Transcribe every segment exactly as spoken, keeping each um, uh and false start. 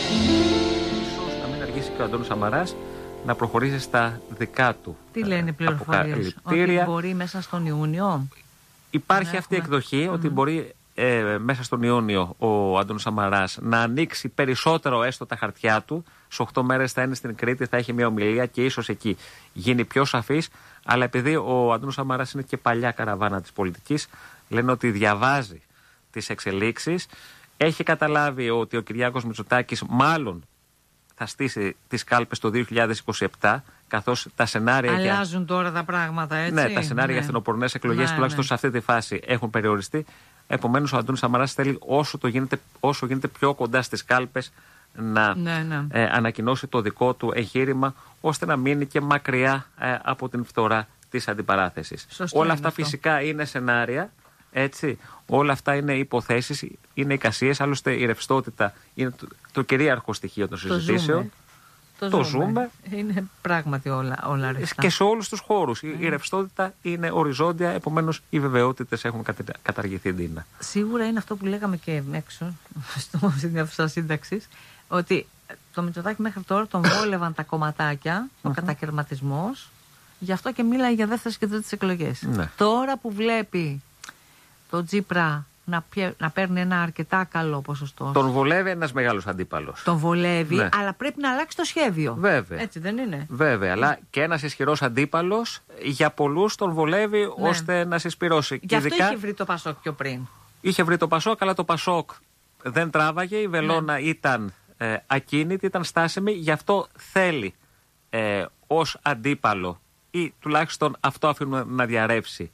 Ίσως να μην αργήσει και ο Αντώνης Σαμαράς να προχωρήσει στα δικά του. Τι λένε οι πληροφορίες, ότι μπορεί μέσα στον Ιούνιο? Υπάρχει ναι, αυτή η εκδοχή mm. ότι μπορεί ε, μέσα στον Ιούνιο ο Αντώνης Σαμαράς να ανοίξει περισσότερο έστω τα χαρτιά του. Σε οκτώ μέρες θα είναι στην Κρήτη, θα έχει μια ομιλία και ίσως εκεί γίνει πιο σαφής. Αλλά επειδή ο Αντώνης Σαμαράς είναι και παλιά καραβάνα της πολιτικής, λένε ότι διαβάζει τις εξελίξεις. Έχει καταλάβει ότι ο Κυριάκος Μητσοτάκης μάλλον θα στήσει τις κάλπες το δύο χιλιάδες είκοσι επτά, καθώς τα σενάρια. Αλλάζουν για... τώρα τα πράγματα, έτσι. Ναι, τα σενάρια για φθινοπορεινές εκλογές, ναι, τουλάχιστον ναι. σε αυτή τη φάση, έχουν περιοριστεί. Επομένως, ο Αντώνης Σαμαράς θέλει όσο, το γίνεται, όσο γίνεται πιο κοντά στις κάλπες να ναι, ναι. Ε, ανακοινώσει το δικό του εγχείρημα, ώστε να μείνει και μακριά ε, από την φθορά της αντιπαράθεσης. Σωστό Όλα αυτά αυτό. Φυσικά είναι σενάρια. Έτσι, όλα αυτά είναι υποθέσεις, είναι εικασίες. Άλλωστε, η ρευστότητα είναι το, το κυρίαρχο στοιχείο των συζητήσεων. Το, το ζούμε. ζούμε. Είναι πράγματι όλα, όλα ρευστά. Και σε όλους τους χώρους. Mm. Η, η Mm. ρευστότητα είναι οριζόντια, επομένως οι βεβαιότητες έχουν καταργηθεί, Ντίνα. Σίγουρα είναι αυτό που λέγαμε και έξω, στο, στην αίθουσα σύνταξης, ότι το Μητσοτάκη μέχρι τώρα τον βόλευαν τα κομματάκια, ο mm-hmm. κατακαιρματισμός, γι' αυτό και μίλαγε για δεύτερες και τρίτες εκλογές. Ναι. Τώρα που βλέπει τον Τσίπρα να, πιε, να παίρνει ένα αρκετά καλό ποσοστό. Τον βολεύει ένας μεγάλος αντίπαλος. Τον βολεύει, ναι. αλλά πρέπει να αλλάξει το σχέδιο. Βέβαια. Έτσι δεν είναι? Βέβαια, αλλά και ένας ισχυρός αντίπαλος για πολλούς τον βολεύει, ναι. ώστε να συσπυρώσει. Γι' αυτό ειδικά... είχε βρει το Πασόκ πιο πριν. Είχε βρει το Πασόκ, αλλά το Πασόκ δεν τράβαγε. Η Βελόνα ναι. ήταν ε, ακίνητη, ήταν στάσιμη. Γι' αυτό θέλει ε, ως αντίπαλο, ή τουλάχιστον αυτό αφήνουμε να διαρρεύσει,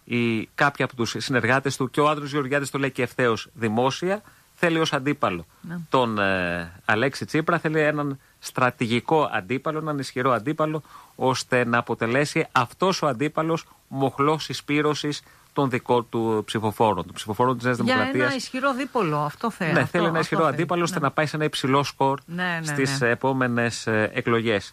ή κάποιοι από τους συνεργάτες του, και ο Άδωνης Γεωργιάδης το λέει και ευθέως δημόσια, θέλει ως αντίπαλο ναι. τον ε, Αλέξη Τσίπρα, θέλει έναν στρατηγικό αντίπαλο, έναν ισχυρό αντίπαλο, ώστε να αποτελέσει αυτός ο αντίπαλος μοχλό συσπήρωσης των δικών του ψηφοφόρων, των ψηφοφόρων της Νέας Δημοκρατίας. Για ένα ισχυρό δίπολο, αυτό θέλει. Ναι, αυτό, θέλει ένα ισχυρό θέλει. αντίπαλο, ώστε ναι. να πάει σε ένα υψηλό σκορ ναι, ναι, στις ναι. επόμενες ε, εκλογές.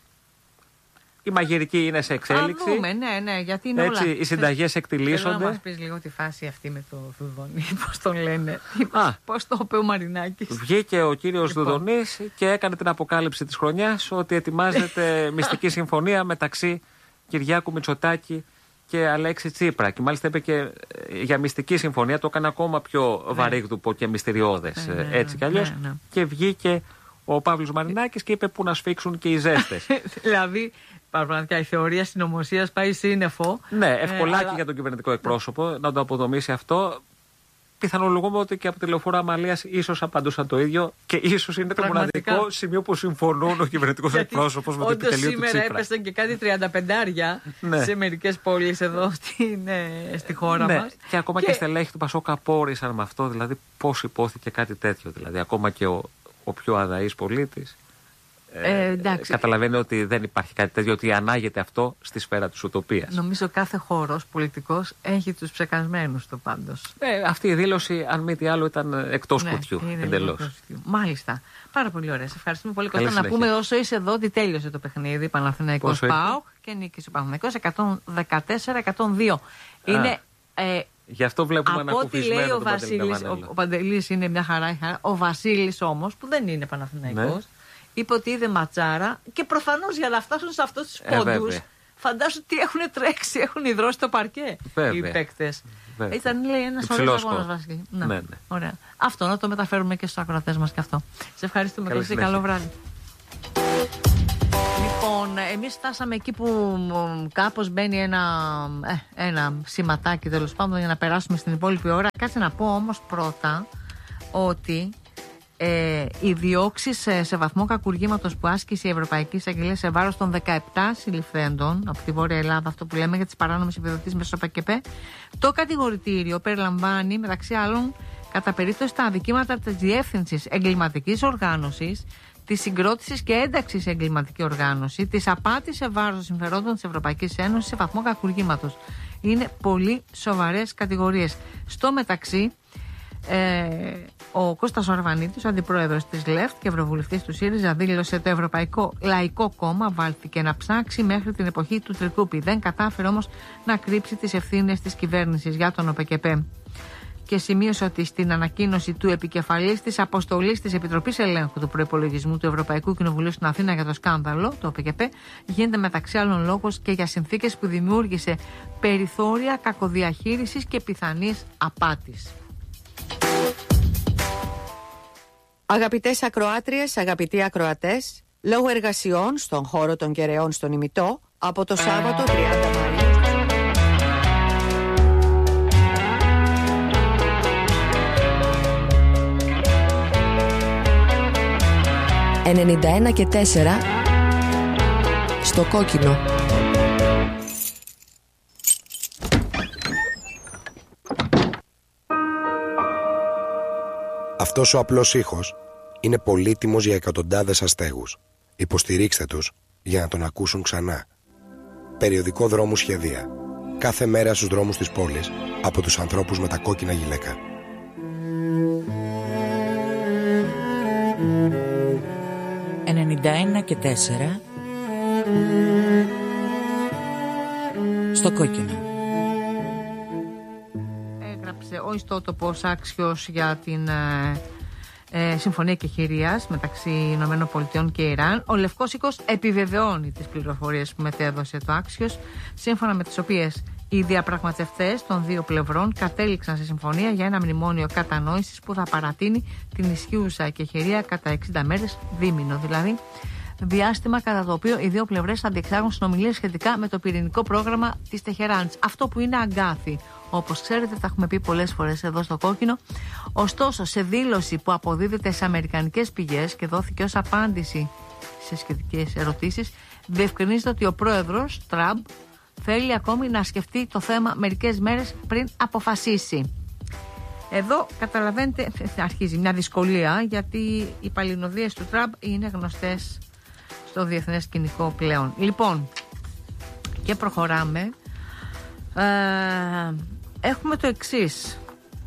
Η μαγειρική είναι σε εξέλιξη. Θα δούμε, ναι, ναι, γιατί είναι έτσι, όλα. Οι συνταγές εκτιλήσονται. Θέλω να μας πεις λίγο τη φάση αυτή με το Δουδονή, πώς τον λένε. Α, πώς το είπε ο Μαρινάκης. Βγήκε ο κύριος λοιπόν. Δουδονής και έκανε την αποκάλυψη της χρονιάς ότι ετοιμάζεται μυστική συμφωνία μεταξύ Κυριάκου Μητσοτάκη και Αλέξη Τσίπρα. Και μάλιστα είπε και για μυστική συμφωνία, το έκανε ακόμα πιο ναι. βαρύγδουπο και μυστηριώδες. Ναι, έτσι κι αλλιώς. Ναι, ναι. Και βγήκε ο Παύλος Μαρινάκης και είπε που να σφίξουν και οι ζέστες. Δηλαδή, πραγματικά η θεωρία συνωμοσίας πάει σύννεφο. Ναι, ευκολάκι ε, αλλά... για τον κυβερνητικό εκπρόσωπο να το αποδομήσει αυτό. Πιθανολογούμε ότι και από τη Λεωφόρο Αμαλίας ίσως απαντούσαν το ίδιο και ίσως είναι πραγματικά το μοναδικό σημείο που συμφωνούν ο κυβερνητικός εκπρόσωπος με το επιτελείο του Τσίπρα. Σήμερα έπεσαν και κάτι τριάντα πεντάρια ναι. σε μερικές πόλεις εδώ στην, ε, στη χώρα ναι. μας. Και ακόμα και, και στελέχη του Πασόκ απόρρισαν με αυτό, δηλαδή πώς υπόθηκε κάτι τέτοιο. Δηλαδή, ακόμα και ο, ο πιο αδαής πολίτης. Ε, ε, καταλαβαίνει ότι δεν υπάρχει κάτι τέτοιο, ότι ανάγεται αυτό στη σφαίρα της ουτοπίας. Νομίζω κάθε χώρος πολιτικός έχει τους ψεκασμένους του πάντως. Ε, αυτή η δήλωση, αν μη τι άλλο, ήταν εκτός ναι, κουτιού. Εντελώς. Μάλιστα. Πάρα πολύ ωραία. Σε ευχαριστούμε πολύ, Κώστα. Να πούμε όσο είσαι εδώ ότι τέλειωσε το παιχνίδι. Παναθηναϊκός ΠΑΟΚ και νίκησε ο Παναθηναϊκός εκατόν δεκατέσσερα εκατόν δύο. Είναι. Ε, Γι' αυτό βλέπουμε από ό,τι λέει ο Βασίλης, ο, ο Παντελής είναι μια χαρά, χαρά. Ο Βασίλης όμως, που δεν είναι Παναθηναϊκός, ναι. είπε ότι είδε ματσάρα και προφανώς για να φτάσουν σε αυτούς τους πόντους, ε, φαντάσου τι έχουν τρέξει, έχουν υδρώσει το παρκέ βέβαια. Οι παίκτες. Ήταν, λέει, ένας ωραίος αγώνας, Βασίλη. Ναι. Ναι, ναι. Ωραία. Αυτό να το μεταφέρουμε και στους ακροατές μας και αυτό. Σε ευχαριστούμε. Καλή συνέχεια. Καλό βράδυ. Λοιπόν, εμείς φτάσαμε εκεί που κάπως μπαίνει ένα, ε, ένα σηματάκι τέλος πάντων για να περάσουμε στην υπόλοιπη ώρα. Κάτσε να πω όμως πρώτα ότι ε, οι διώξεις σε, σε βαθμό κακουργήματος που άσκησε η Ευρωπαϊκή Εισαγγελία σε βάρος των δεκαεπτά συλληφθέντων από τη Βόρεια Ελλάδα, αυτό που λέμε για τις παράνομες επιδοτήσεις μέσω ΠΑΚΕΠΕ, το κατηγορητήριο περιλαμβάνει μεταξύ άλλων κατά περίπτωση τα αδικήματα της διεύθυνσης εγκληματικής οργάνωσης, της συγκρότησης και ένταξης σε εγκληματική οργάνωση, της απάτης σε βάρος των συμφερόντων της Ευρωπαϊκής Ένωσης σε βαθμό κακουργήματος. Είναι πολύ σοβαρές κατηγορίες. Στο μεταξύ, ε, ο Κώστας Ορβανίτης, ο αντιπρόεδρος της ΛΕΦΤ και ευρωβουλευτής του ΣΥΡΙΖΑ, δήλωσε το Ευρωπαϊκό Λαϊκό Κόμμα βάλθηκε να ψάξει μέχρι την εποχή του Τρικούπη. Δεν κατάφερε όμως να κρύψει τις ευθύνες της κυβέρνησης για τον ΟΠΕΚΕΠΕ. και σημείωσε ότι στην ανακοίνωση του επικεφαλής της αποστολής της Επιτροπής Ελέγχου του Προϋπολογισμού του Ευρωπαϊκού Κοινοβουλίου στην Αθήνα για το σκάνδαλο, το ΟΠΚΠ, γίνεται μεταξύ άλλων λόγος και για συνθήκες που δημιούργησε περιθώρια κακοδιαχείρισης και πιθανής απάτης. Αγαπητές ακροάτριες, αγαπητοί ακροατές, λόγω εργασιών στον χώρο των Κεραιών στον Ημιτό, από το Σάββατο τριάντα Μαΐου ενενήντα ένα και τέσσερα στο κόκκινο. Αυτός ο απλός ήχος είναι πολύτιμος για εκατοντάδες αστέγους. Υποστηρίξτε τους για να τον ακούσουν ξανά. Περιοδικό Δρόμου Σχεδία. Κάθε μέρα στους δρόμους της πόλης από τους ανθρώπους με τα κόκκινα γυλαίκα. ενενήντα ένα και τέσσερα στο κόκκινο. Έγραψε ο ιστότοπος άξιος για την ε, ε, συμφωνία κεχηρίας μεταξύ Ηνωμένων Πολιτειών και Ιράν. Ο Λευκός Οίκος επιβεβαιώνει τις πληροφορίες που μετέδωσε το άξιος, σύμφωνα με τις οποίες οι διαπραγματευτές των δύο πλευρών κατέληξαν σε συμφωνία για ένα μνημόνιο κατανόησης που θα παρατείνει την ισχύουσα κεχηρία κατά εξήντα μέρες δίμηνο, δηλαδή διάστημα κατά το οποίο οι δύο πλευρές θα διεξάγουν συνομιλίες σχετικά με το πυρηνικό πρόγραμμα της Τεχεράνης. Αυτό που είναι αγκάθι, όπως ξέρετε, τα έχουμε πει πολλές φορές εδώ στο κόκκινο. Ωστόσο, σε δήλωση που αποδίδεται σε αμερικανικές πηγές και δόθηκε ως απάντηση σε σχετικές ερωτήσεις, διευκρινίζεται ότι ο πρόεδρος Τραμπ θέλει ακόμη να σκεφτεί το θέμα μερικές μέρες πριν αποφασίσει. Εδώ καταλαβαίνετε αρχίζει μια δυσκολία, γιατί οι παλινοδίες του Τραμπ είναι γνωστές στο διεθνές σκηνικό πλέον. Λοιπόν, και προχωράμε. Ε, έχουμε το εξής.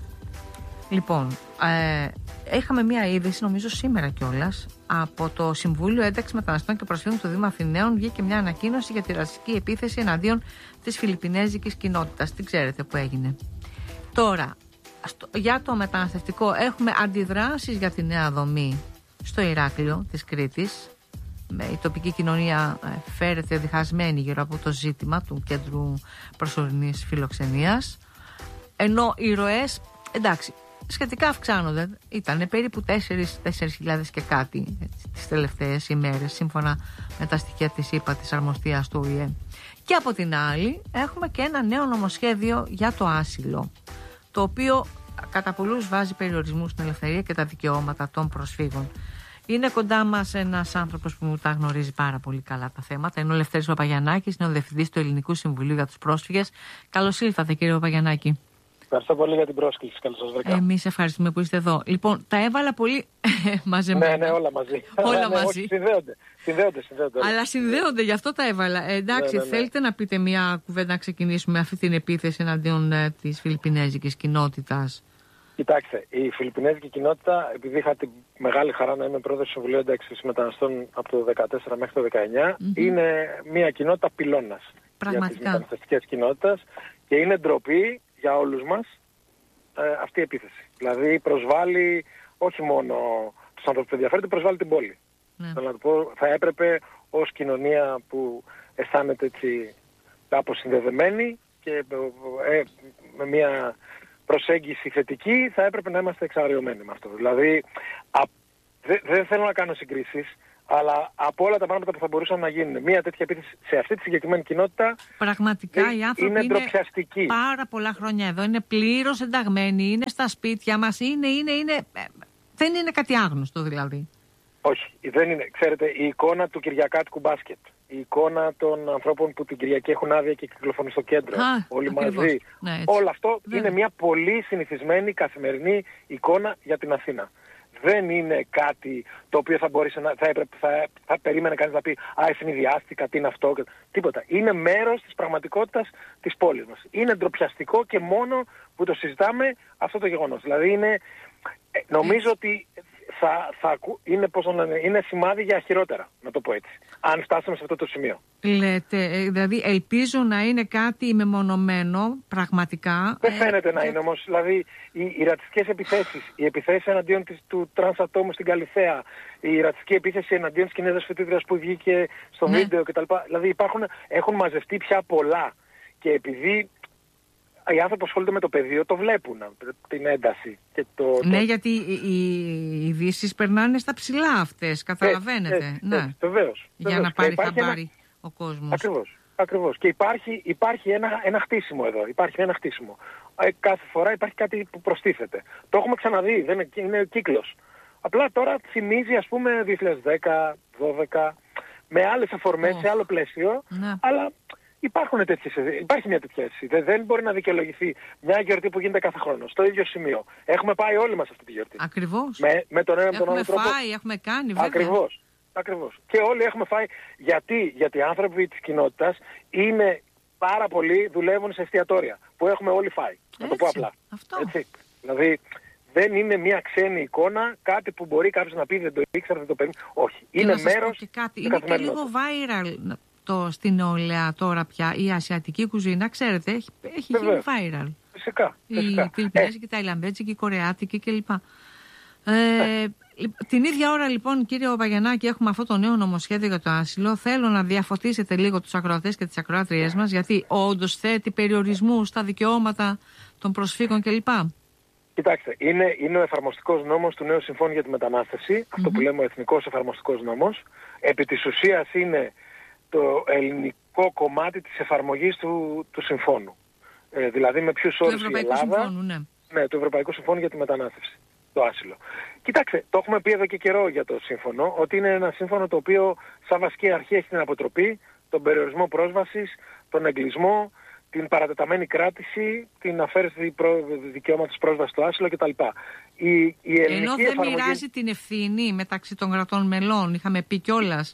Λοιπόν, ε, είχαμε μια είδηση, νομίζω σήμερα κιόλας, από το Συμβούλιο Ένταξης Μεταναστών και Προσφύγων του Δήμου Αθηναίων. Βγήκε μια ανακοίνωση για τη ρατσιστική επίθεση εναντίον της φιλιππινέζικης κοινότητας. Τι ξέρετε που έγινε. Τώρα, στο, για το μεταναστευτικό έχουμε αντιδράσεις για τη νέα δομή στο Ηράκλειο της Κρήτης. Η τοπική κοινωνία φέρεται διχασμένη γύρω από το ζήτημα του κέντρου προσωρινής φιλοξενίας, ενώ οι ροές, εντάξει, σχετικά αυξάνονται. Ήταν περίπου τέσσερις χιλιάδες και κάτι έτσι, τις τελευταίες ημέρες, σύμφωνα με τα στοιχεία της ΥΠΑ, της αρμοστίας του Ο Η Ε. Και από την άλλη έχουμε και ένα νέο νομοσχέδιο για το άσυλο, το οποίο κατά πολλούς βάζει περιορισμούς στην ελευθερία και τα δικαιώματα των προσφύγων. Είναι κοντά μας ένας άνθρωπος που τα γνωρίζει πάρα πολύ καλά τα θέματα. Είναι ο Λευτέρης Παπαγιαννάκης, είναι ο Διευθυντής του Ελληνικού Συμβουλίου για τους Πρόσφυγες. Καλώς ήλθατε, κύριε Παπαγιαννάκη. Ευχαριστώ πολύ για την πρόσκληση. Καλώς σας βρήκα. Εμείς ευχαριστούμε που είστε εδώ. Λοιπόν, τα έβαλα πολύ μαζεμένα. Ναι, ναι, όλα μαζί. Όλα ναι, μαζί. Όχι, συνδέονται. Συνδέονται, συνδέονται. Αλλά συνδέονται, γι' αυτό τα έβαλα. Ε, εντάξει, ναι, ναι, ναι. Θέλετε να πείτε μια κουβέντα να ξεκινήσουμε αυτή την επίθεση εναντίον ε, της φιλιππινέζικης κοινότητας? Κοιτάξτε, η φιλιππινέζικη κοινότητα, επειδή είχα τη μεγάλη χαρά να είμαι πρόεδρος του Συμβουλίου Ένταξης Μεταναστών από το δεκατέσσερα μέχρι το δεκαεννιά, mm-hmm. είναι μια κοινότητα πυλώνας για τις μεταναστευτικές κοινότητες και είναι ντροπή για όλους μας ε, αυτή η επίθεση. Δηλαδή προσβάλλει όχι μόνο τους ανθρώπους που ενδιαφέρονται, προσβάλλει την πόλη. Mm. Θέλω να το πω, θα έπρεπε ως κοινωνία που αισθάνεται έτσι κάπως συνδεδεμένη και ε, με μια προσέγγιση θετική, θα έπρεπε να είμαστε εξαγριωμένοι με αυτό. Δηλαδή, δεν δε θέλω να κάνω συγκρίσεις, αλλά από όλα τα πράγματα που θα μπορούσαν να γίνουν, μια τέτοια επίθεση σε αυτή τη συγκεκριμένη κοινότητα. Πραγματικά οι άνθρωποι είναι ντροπιαστικοί. Είναι πάρα πολλά χρόνια εδώ, είναι πλήρως ενταγμένοι, είναι στα σπίτια μας, είναι, είναι, είναι. Δεν είναι κάτι άγνωστο δηλαδή. Όχι, δεν είναι. Ξέρετε, η εικόνα του κυριακάτικου μπάσκετ, η εικόνα των ανθρώπων που την Κυριακή έχουν άδεια και κυκλοφορούν στο κέντρο, Α, όλοι ακριβώς. μαζί, ναι, όλο αυτό δεν. είναι μια πολύ συνηθισμένη καθημερινή εικόνα για την Αθήνα. Δεν είναι κάτι το οποίο θα μπορούσε να, θα, έπρεπε, θα, θα περίμενε κανείς να πει «Α, ευνηδιάστηκα, τι είναι αυτό», τίποτα. Είναι μέρος της πραγματικότητας της πόλης μας. Είναι ντροπιαστικό και μόνο που το συζητάμε αυτό το γεγονός. Δηλαδή είναι, νομίζω ότι θα, θα, είναι, πώς να λένε, είναι σημάδι για χειρότερα, να το πω έτσι. Αν φτάσαμε σε αυτό το σημείο. Λέτε, δηλαδή ελπίζω να είναι κάτι μεμονωμένο, πραγματικά. Δεν φαίνεται ε, να είναι όμως. Δηλαδή οι, οι ρατσιστικές επιθέσεις, οι επιθέσεις εναντίον της, του τρανς ατόμου στην Καλιθέα, η ρατσιστική επίθεση εναντίον της Κινέζας φοιτήτριας που βγήκε στο ναι. βίντεο κτλ. Δηλαδή υπάρχουν, έχουν μαζευτεί πια πολλά. Και επειδή οι άνθρωποι που ασχολούνται με το πεδίο το βλέπουν την ένταση. Και το, ναι, το... γιατί οι ειδήσεις περνάνε στα ψηλά αυτές, καταλαβαίνετε. Ε, ε, ναι. ε, βεβαίως, Για βεβαίως. να πάρει χαμπάρι ένα... ο κόσμος. Ακριβώς. Ακριβώς. Και υπάρχει, υπάρχει ένα, ένα χτίσιμο εδώ. Υπάρχει ένα χτίσιμο. Ε, κάθε φορά υπάρχει κάτι που προστίθεται. Το έχουμε ξαναδεί. Δεν είναι, είναι κύκλος. Απλά τώρα θυμίζει, ας πούμε, δύο χιλιάδες δέκα, δώδεκα, με άλλες αφορμές, oh. σε άλλο πλαίσιο. Ναι. Αλλά υπάρχουν τέτοιες, υπάρχει μια τέτοια αίσθηση. Δεν, δεν μπορεί να δικαιολογηθεί μια γιορτή που γίνεται κάθε χρόνο, στο ίδιο σημείο. Έχουμε πάει όλοι μας αυτή τη γιορτή. Ακριβώς. Με, με τον ένα με τον άλλο τρόπο. Έχουμε φάει, έχουμε κάνει, βέβαια. Ακριβώς. Ακριβώς. Και όλοι έχουμε φάει. Γιατί, γιατί οι άνθρωποι της κοινότητας είναι πάρα πολλοί, δουλεύουν σε εστιατόρια που έχουμε όλοι φάει. Έτσι, να το πω απλά. Αυτό. Έτσι. Δηλαδή δεν είναι μια ξένη εικόνα, κάτι που μπορεί κάποιος να πει δεν το ήξερα, δεν το περίμενε. Όχι. Και είναι μέρος. Και κάτι. Είναι και λίγο viral το, στην νεολαία τώρα πια. Η ασιατική κουζίνα, ξέρετε, έχει, έχει γίνει viral. Φυσικά. φυσικά. Η Φιλιππινέζικη, η Ταϊλανδέζικη, η Κορεάτικη κλπ. Ε, την ίδια ώρα λοιπόν, κύριε Παγιανάκη, έχουμε αυτό το νέο νομοσχέδιο για το άσυλο. Θέλω να διαφωτίσετε λίγο τους ακροατές και τις ακροάτριές μας, γιατί όντως θέτει περιορισμού στα δικαιώματα των προσφύγων κλπ. Κοιτάξτε, είναι, είναι ο εφαρμοστικός νόμος του νέου Συμφώνου για τη Μετανάστευση, mm-hmm. αυτό που λέμε ο εθνικός εφαρμοστικός νόμος. Επί της ουσίας είναι το ελληνικό κομμάτι της εφαρμογής του, του Συμφώνου. Ε, δηλαδή με ποιους όρους η Ελλάδα... Συμφώνου, ναι. Ναι, του Ευρωπαϊκού Συμφώνου για τη Μετανάστευση. Το άσυλο. Κοιτάξτε, το έχουμε πει εδώ και καιρό για το σύμφωνο, ότι είναι ένα σύμφωνο το οποίο σαν βασική αρχή έχει την αποτροπή, τον περιορισμό πρόσβασης, τον εγκλισμό, την παρατεταμένη κράτηση, την αφαίρεση δικαιώματος πρόσβασης στο άσυλο κτλ. Η, η Ενώ δεν εφαρμογή... μοιράζει την ευθύνη μεταξύ των κρατών μελών, είχαμε πει κιόλας.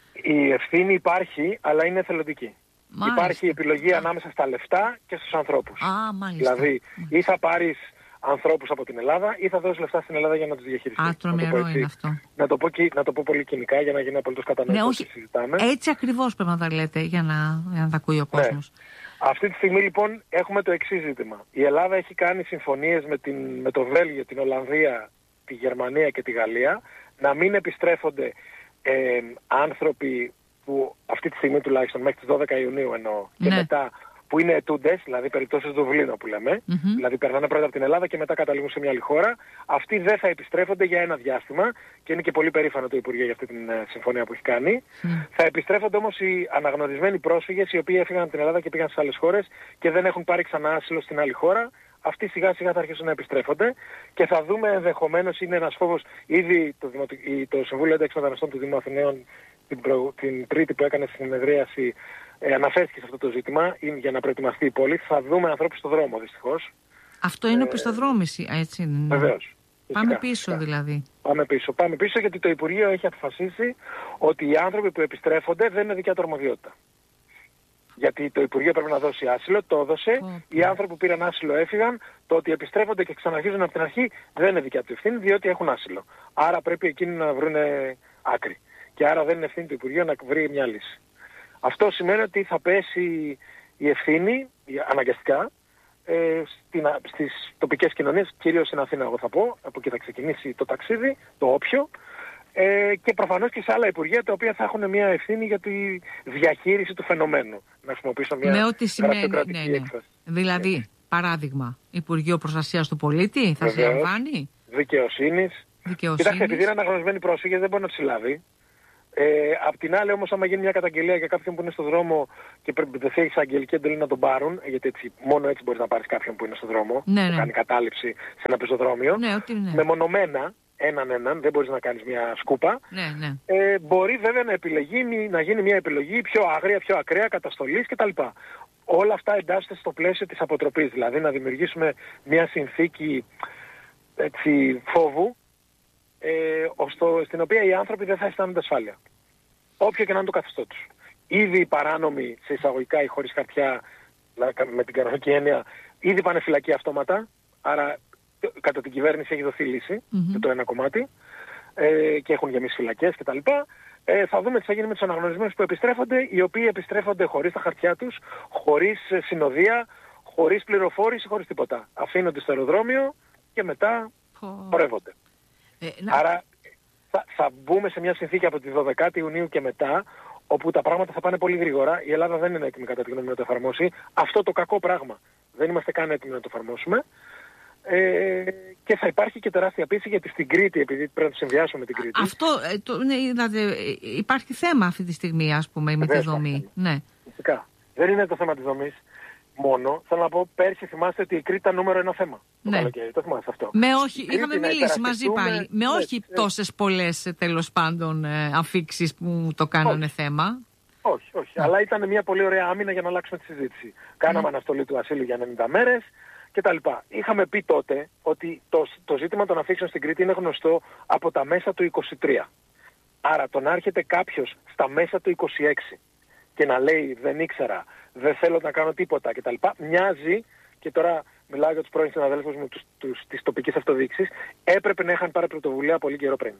Η ευθύνη υπάρχει, αλλά είναι εθελοντική. Μάλιστα. Υπάρχει επιλογή ανάμεσα στα λεφτά και στους ανθρώπους. Α, μάλιστα. Δηλαδή, ή θα πάρεις ανθρώπους από την Ελλάδα ή θα δώσεις λεφτά στην Ελλάδα για να τους διαχειριστείς. Α, τρομερό να είναι αυτό. Να το, πω, να το πω πολύ κοινικά για να γίνει απολύτως κατανοητό. Ναι, όχι. Συζητάμε. Έτσι ακριβώς πρέπει να τα λέτε για να, για να τα ακούει ο κόσμος. Ναι. Αυτή τη στιγμή λοιπόν έχουμε το εξής ζήτημα. Η Ελλάδα έχει κάνει συμφωνίες με, την, με το Βέλγιο, την Ολλανδία, τη Γερμανία και τη Γαλλία να μην επιστρέφονται ε, άνθρωποι που αυτή τη στιγμή τουλάχιστον μέχρι τις δώδεκα Ιουνίου εννοώ και ναι. μετά που είναι ετούντες, δηλαδή περιπτώσεις Δουβλίνο που λέμε, mm-hmm. δηλαδή περνάνε πρώτα από την Ελλάδα και μετά καταλήγουν σε μια άλλη χώρα, αυτοί δεν θα επιστρέφονται για ένα διάστημα και είναι και πολύ περήφανο το Υπουργείο για αυτή την uh, συμφωνία που έχει κάνει. Mm. Θα επιστρέφονται όμως οι αναγνωρισμένοι πρόσφυγες οι οποίοι έφυγαν από την Ελλάδα και πήγαν σε άλλες χώρες και δεν έχουν πάρει ξανά άσυλο στην άλλη χώρα. Αυτοί σιγά σιγά θα αρχίσουν να επιστρέφονται και θα δούμε ενδεχομένως, είναι ένας φόβος, ήδη το, Δημοτικ... το Συμβούλιο Ένταξης Μεταναστών του Δήμου Αθηναίων την, προ... την Τρίτη που έκανε συνεδρίαση ε, αναφέρθηκε σε αυτό το ζήτημα για να προετοιμαστεί η πόλη. Θα δούμε ανθρώπους στον δρόμο δυστυχώς. Αυτό είναι οπισθοδρόμηση, έτσι είναι. Βεβαίως. Πάμε πίσω φυσικά. δηλαδή. Πάμε πίσω. Πάμε πίσω γιατί το Υπουργείο έχει αποφασίσει ότι οι άνθρωποι που επιστρέφονται δεν είναι δικιά του αρμοδιότητα. Γιατί το Υπουργείο πρέπει να δώσει άσυλο, το έδωσε. Oh, οι άνθρωποι που πήραν άσυλο έφυγαν. Το ότι επιστρέφονται και ξαναρχίζουν από την αρχή δεν είναι δικιά του ευθύνη, διότι έχουν άσυλο. Άρα πρέπει εκείνοι να βρουν άκρη. Και άρα δεν είναι ευθύνη του Υπουργείου να βρει μια λύση. Αυτό σημαίνει ότι θα πέσει η ευθύνη αναγκαστικά ε, στην, στις τοπικές κοινωνίες, κυρίως στην Αθήνα, εγώ θα πω. Από εκεί θα ξεκινήσει το ταξίδι, το όποιο. Ε, και προφανώς και σε άλλα υπουργεία τα οποία θα έχουν μια ευθύνη για τη διαχείριση του φαινομένου. Να χρησιμοποιήσω μια με ό,τι σημαίνει, ναι, ναι. έκφραση. Δηλαδή, yeah. παράδειγμα, Υπουργείο Προστασίας του Πολίτη θα συλλαμβάνει. Δικαιοσύνης. Κοιτάξτε, επειδή είναι αναγνωρισμένοι πρόσφυγες δεν μπορεί να τους συλλάβει. Ε, απ' την άλλη όμως άμα γίνει μια καταγγελία για κάποιον που είναι στο δρόμο και δεν έχεις αγγελική εντολή να τον πάρουν, γιατί έτσι, μόνο έτσι μπορείς να πάρεις κάποιον που είναι στο δρόμο, ναι, που ναι. κάνει κατάληψη σε ένα πεζοδρόμιο, ναι, ότι, ναι. μεμονωμένα, έναν έναν, δεν μπορείς να κάνεις μια σκούπα, ναι, ναι. Ε, μπορεί βέβαια να, επιλεγεί, να γίνει μια επιλογή πιο άγρια, πιο ακραία, καταστολής κτλ. Όλα αυτά εντάσσονται στο πλαίσιο της αποτροπής, δηλαδή να δημιουργήσουμε μια συνθήκη έτσι, φόβου, Ε, ωστό, στην οποία οι άνθρωποι δεν θα αισθάνονται ασφάλεια. Όποιο και να είναι το καθεστώ τους. Ήδη οι παράνομοι, σε εισαγωγικά ή χωρίς χαρτιά, με την κανονική έννοια, ήδη πάνε φυλακή αυτόματα. Άρα κατά την κυβέρνηση έχει δοθεί λύση Mm-hmm. το ένα κομμάτι ε, και έχουν γεμίσει φυλακές κτλ. Ε, θα δούμε τι θα γίνει με τους αναγνωρισμένους που επιστρέφονται, οι οποίοι επιστρέφονται χωρίς τα χαρτιά τους, χωρίς συνοδεία, χωρίς πληροφόρηση, χωρίς τίποτα. Αφήνονται στο αεροδρόμιο και μετά Oh. πορεύονται. Ε, να... Άρα θα, θα μπούμε σε μια συνθήκη από τη δωδεκάτη Ιουνίου και μετά, όπου τα πράγματα θα πάνε πολύ γρήγορα. Η Ελλάδα δεν είναι έτοιμη κατά τη γνώμη να το εφαρμόσει. Αυτό το κακό πράγμα. Δεν είμαστε καν έτοιμοι να το εφαρμόσουμε. Ε, και θα υπάρχει και τεράστια πίεση, γιατί στην Κρήτη, επειδή πρέπει να το συνδυάσουμε με την Κρήτη. Αυτό, ε, το, ναι, δηλαδή, ε, υπάρχει θέμα αυτή τη στιγμή, ας πούμε, με τη δομή. Ναι. Φυσικά. Δεν είναι το θέμα της δομής μόνο. Θέλω να πω, πέρσι θυμάστε ότι η Κρήτη ήταν νούμερο ένα θέμα. Το Ναι. καλοκαίρι. Το θυμάστε αυτό. Με όχι, Κρήτη, είχαμε να μιλήσει μαζί πάλι. Με ναι, όχι ναι. τόσες πολλές, ε, τέλος πάντων, ε, αφήξεις που το κάνανε Όχι. θέμα. Όχι, όχι. Αλλά ήταν μια πολύ ωραία άμυνα για να αλλάξουμε τη συζήτηση. Κάναμε αναστολή του ασύλου για ενενήντα μέρες κτλ. Είχαμε πει τότε ότι το, το ζήτημα των αφήξεων στην Κρήτη είναι γνωστό από τα μέσα του είκοσι τρία. Άρα το να έρχεται κάποιος στα μέσα του είκοσι έξι και να λέει δεν ήξερα, δεν θέλω να κάνω τίποτα κτλ. Μοιάζει, και τώρα μιλάω για τους πρώην συναδέλφους μου τους, τους, της τοπικής αυτοδιοίκησης, έπρεπε να είχαν πάρει πρωτοβουλία πολύ καιρό πριν.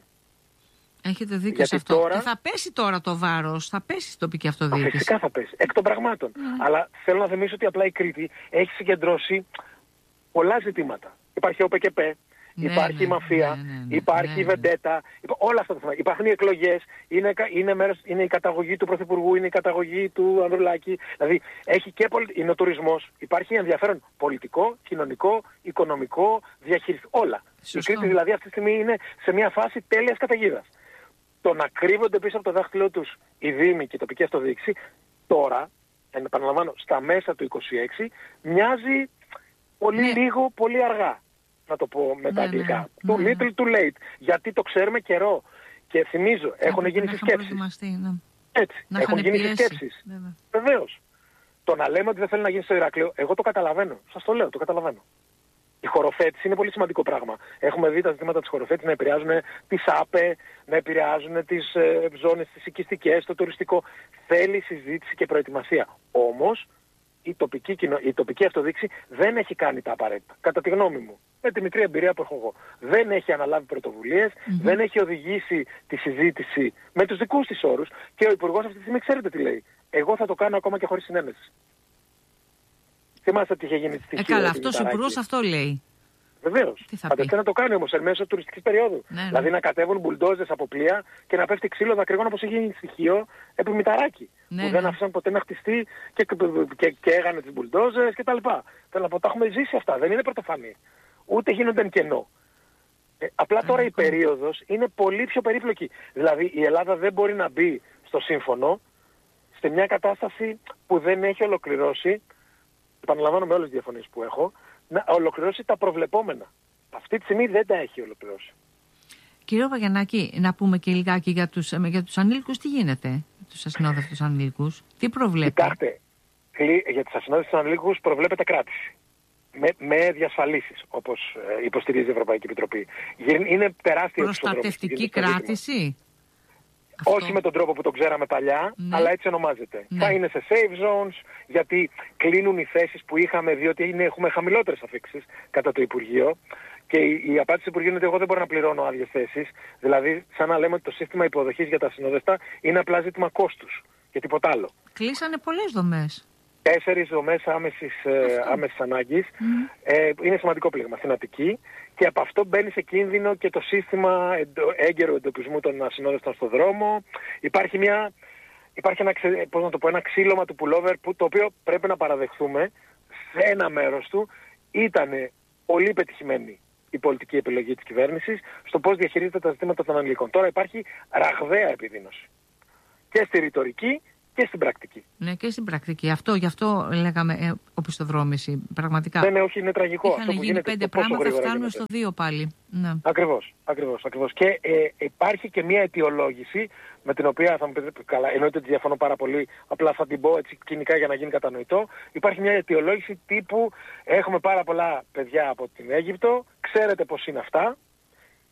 Έχετε δίκιο Γιατί σε αυτό. τώρα- Και θα πέσει τώρα το βάρος, θα πέσει στην τοπική αυτοδιοίκηση. Φυσικά θα πέσει. Εκ των πραγμάτων. Αλλά θέλω να θυμίσω ότι απλά η Κρήτη έχει συγκεντρώσει πολλά ζητήματα. Υπάρχει ο ΠΚΠ, Ναι, υπάρχει η ναι, μαφία, ναι, ναι, ναι, υπάρχει ναι, η ναι. βεντέτα, υπά- όλα αυτά τα θέματα. Υπάρχουν οι εκλογές, είναι, κα- είναι, μέρος, είναι η καταγωγή του Πρωθυπουργού, είναι η καταγωγή του Ανδρουλάκη. Δηλαδή έχει και πολι... είναι ο τουρισμός, υπάρχει ενδιαφέρον πολιτικό, κοινωνικό, οικονομικό, διαχειριστικό, όλα. Σωστό. Η Κρήτη δηλαδή αυτή τη στιγμή είναι σε μια φάση τέλειας καταιγίδας. Το να κρύβονται πίσω από το δάχτυλό τους οι δήμοι και η τοπική αυτοδιοίκηση, τώρα, επαναλαμβάνω, στα μέσα του είκοσι έξι, μοιάζει πολύ Ναι. λίγο, πολύ αργά. Να το πω με τα Ναι, αγγλικά. ναι, Too ναι. little, too late. Γιατί το ξέρουμε καιρό. Και θυμίζω, έχουν Έπρεπε γίνει να είχαν συσκέψεις. προετοιμαστεί, ναι. Έτσι, Να έχουν είχαν γίνει πιέσει. συσκέψεις. Βέβαια. Βεβαίως. Το να λέμε ότι δεν θέλει να γίνει στο Ηράκλειο, εγώ το καταλαβαίνω. Σας το λέω, το καταλαβαίνω. Η χωροθέτηση είναι πολύ σημαντικό πράγμα. Έχουμε δει τα ζητήματα της χωροθέτησης να επηρεάζουν τις ΑΠΕ, να επηρεάζουν τις ε, ζώνες, τις οικιστικές, το τουριστικό. Θέλει συζήτηση και προετοιμασία. Όμως, η τοπική, κοινο... η τοπική αυτοδιοίκηση δεν έχει κάνει τα απαραίτητα. Κατά τη γνώμη μου, με τη μικρή εμπειρία που έχω εγώ. Δεν έχει αναλάβει πρωτοβουλίες, Mm-hmm. δεν έχει οδηγήσει τη συζήτηση με τους δικούς της όρους, και ο Υπουργός αυτή τη στιγμή ξέρετε τι λέει. Εγώ θα το κάνω ακόμα και χωρίς συνένεση. Θυμάστε τι είχε γίνει στη Ε, Χίο, καλά, τη αυτός ο Μηταράκη. υπουργός αυτό λέει. Βεβαίως. Τι θα Φανταστείτε πει. να το κάνει όμως εν μέσω τουριστικής περίοδου. Ναι, ναι. Δηλαδή να κατέβουν μπουλντόζες από πλοία και να πέφτει ξύλο δακρυγόνο όπως είχε γίνει στη Χίο επί Μηταράκη. Ναι, που ναι. δεν άφησαν ποτέ να χτιστεί και, και, και έγανε τις μπουλντόζες κτλ. Θέλω να πω, τα έχουμε ζήσει αυτά. Δεν είναι πρωτοφανή. Ούτε γίνονται εν κενό. Ε, απλά τώρα η περίοδος είναι πολύ πιο περίπλοκη. Δηλαδή η Ελλάδα δεν μπορεί να μπει στο σύμφωνο σε μια κατάσταση που δεν έχει ολοκληρώσει, επαναλαμβάνω με όλες τις διαφωνίες που έχω, να ολοκληρώσει τα προβλεπόμενα. Αυτή τη στιγμή δεν τα έχει ολοκληρώσει. Κύριε Παγιαννάκη, να πούμε και λιγάκι για τους, ε, για τους ανήλικους τι γίνεται, για τους ασυνόδευτους ανήλικους, τι προβλέπει. Κοιτάξτε, για τις ασυνόδευτους ανηλίκους προβλέπεται κράτηση. Με, με διασφαλίσεις, όπως ε, υποστηρίζει η Ευρωπαϊκή Επιτροπή. Είναι τεράστιο Προστατευτική κράτηση. Όχι Αυτό. με τον τρόπο που το ξέραμε παλιά, Ναι. αλλά έτσι ονομάζεται. Ναι. Θα είναι σε safe zones, γιατί κλείνουν οι θέσεις που είχαμε, διότι είναι, έχουμε χαμηλότερες αφήξεις κατά το Υπουργείο. Και η, η απάντηση του Υπουργείου είναι ότι εγώ δεν μπορώ να πληρώνω άδειες θέσεις. Δηλαδή, σαν να λέμε ότι το σύστημα υποδοχής για τα ασυνόδευτα είναι απλά ζήτημα κόστους και τίποτα άλλο. Κλείσανε πολλές δομές. Τέσσερις δομές άμεσης, ε, άμεσης ανάγκης. Ε, είναι σημαντικό πλήγμα στην Αττική, και από αυτό μπαίνει σε κίνδυνο και το σύστημα εντο, έγκαιρου εντοπισμού των ασυνόδευτων στον δρόμο. Υπάρχει, μια, υπάρχει ένα, ξε- πώς να το πω, ένα ξύλωμα του pullover, που, το οποίο πρέπει να παραδεχθούμε, σε ένα μέρος του ήταν πολύ πετυχημένη η πολιτική επιλογή της κυβέρνησης στο πώς διαχειρίζεται τα ζητήματα των ανηλίκων. Τώρα υπάρχει ραγδαία επιδείνωση. Και στη ρητορική και στην πρακτική. Ναι, και στην πρακτική. Αυτό, γι' αυτό λέγαμε ε, οπισθοδρόμηση. Πραγματικά. Ναι, ναι, όχι, είναι τραγικό. Είχαν αυτό που γίνει γίνεται, πέντε το πόσο πράγματα, γρήγορα φτάνουμε γίνεται. στο δύο πάλι. Ναι. Ακριβώς, ακριβώς, ακριβώς. Και ε, υπάρχει και μια αιτιολόγηση με την οποία θα μου πείτε, καλά, εννοείται ότι διαφωνώ πάρα πολύ, απλά θα την πω έτσι κοινικά για να γίνει κατανοητό. Υπάρχει μια αιτιολόγηση τύπου έχουμε πάρα πολλά παιδιά από την Αίγυπτο, ξέρετε πώς είναι αυτά,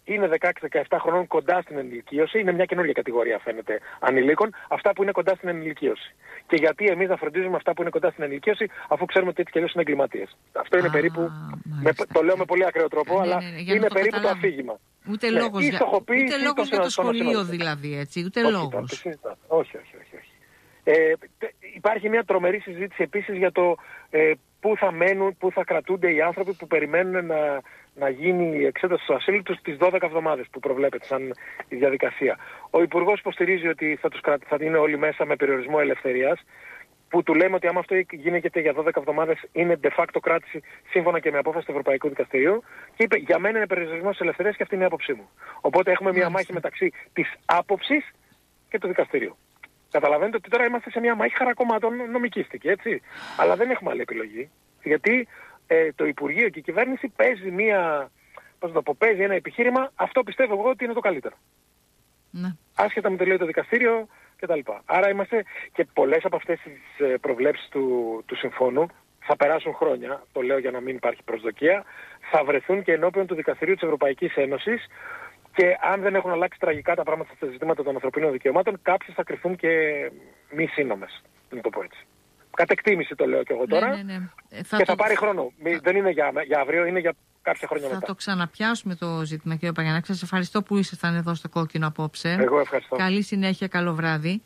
είναι δεκαέξι δεκαεπτά χρονών, κοντά στην ενηλικίωση. Είναι μια καινούργια κατηγορία, φαίνεται, ανηλίκων. Αυτά που είναι κοντά στην ενηλικίωση. Και γιατί εμείς να φροντίζουμε αυτά που είναι κοντά στην ενηλικίωση, αφού ξέρουμε ότι έτσι κι αλλιώς είναι εγκληματίες. Αυτό είναι Α, περίπου. Με, το λέω με πολύ ακραίο τρόπο, ναι, ναι, ναι, αλλά είναι το περίπου καταλάβω. Το αφήγημα. Ούτε ναι, λόγος για, ούτε λόγος για το σχολείο, δηλαδή, έτσι. Ούτε όχι, λόγος. όχι, όχι, όχι. όχι. Ε, υπάρχει μια τρομερή συζήτηση επίσης για το ε, πού θα μένουν, πού θα κρατούνται οι άνθρωποι που περιμένουν να, να γίνει η εξέταση του ασύλου τους τις δώδεκα εβδομάδες που προβλέπεται σαν η διαδικασία. Ο Υπουργός υποστηρίζει ότι θα, τους κρατ, θα είναι όλοι μέσα με περιορισμό ελευθερίας, που του λέμε ότι άμα αυτό γίνεται για δώδεκα εβδομάδες είναι de facto κράτηση σύμφωνα και με απόφαση του Ευρωπαϊκού Δικαστηρίου, και είπε για μένα είναι περιορισμός ελευθερίας και αυτή είναι η άποψή μου. Οπότε έχουμε μια μάχη μεταξύ της άποψης και του δικαστηρίου. Καταλαβαίνετε ότι τώρα είμαστε σε μια μάχη χαρακομμάτων νομικίστικη, έτσι. Αλλά δεν έχουμε άλλη επιλογή. Γιατί ε, το Υπουργείο και η κυβέρνηση παίζει μια, πώς να το πω, παίζει ένα επιχείρημα, αυτό πιστεύω εγώ ότι είναι το καλύτερο. Ναι. Άσχετα με το λέει το δικαστήριο κτλ. Άρα είμαστε, και πολλές από αυτές τις προβλέψεις του, του συμφώνου θα περάσουν χρόνια, το λέω για να μην υπάρχει προσδοκία, θα βρεθούν και ενώπιον του Δικαστηρίου της Ευρωπαϊκής Ένωσης. Και αν δεν έχουν αλλάξει τραγικά τα πράγματα στα ζητήματα των ανθρωπίνων δικαιωμάτων, κάποιες θα κρυφθούν και μη σύνομες, να το πω έτσι. Κατ' εκτίμηση το λέω και εγώ τώρα. Ναι, ναι, ναι. Θα και το... θα πάρει χρόνο. Θα... Δεν είναι για, για αύριο, είναι για κάποια χρόνια θα μετά. Θα το ξαναπιάσουμε το ζήτημα, κύριε Παπαγιαννάκη. Σας ευχαριστώ που ήσασταν εδώ στο Κόκκινο απόψε. Εγώ ευχαριστώ. Καλή συνέχεια, καλό βράδυ.